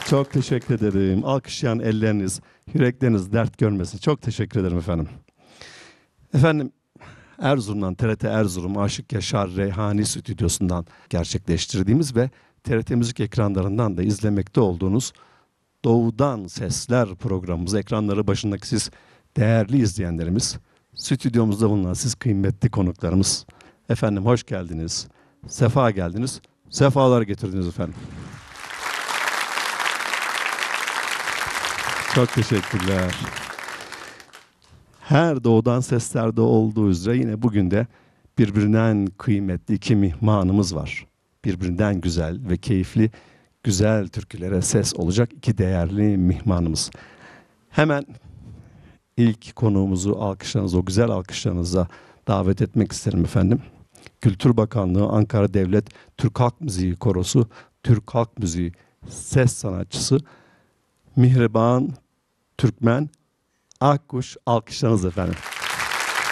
Çok teşekkür ederim. Alkışlayan elleriniz, yürekleriniz dert görmesin. Çok teşekkür ederim efendim. Efendim, Erzurum'dan, TRT Erzurum Aşık Yaşar Reyhani Stüdyosu'ndan gerçekleştirdiğimiz ve TRT Müzik ekranlarından da izlemekte olduğunuz Doğudan Sesler programımız, ekranları başındaki siz değerli izleyenlerimiz, stüdyomuzda bulunan siz kıymetli konuklarımız. Efendim hoş geldiniz, sefa geldiniz, sefalar getirdiniz efendim. Çok teşekkürler. Her Doğudan Sesler'de olduğu üzere yine bugün de birbirinden kıymetli iki mihmanımız var. Birbirinden güzel ve keyifli, güzel türkülere ses olacak iki değerli mihmanımız. Hemen ilk konuğumuzu alkışlarınızla, o güzel alkışlarınızla davet etmek isterim efendim. Kültür Bakanlığı Ankara Devlet Türk Halk Müziği Korosu, Türk Halk Müziği ses sanatçısı Mihriban Türkmen Akkuş, alkışlarınız efendim.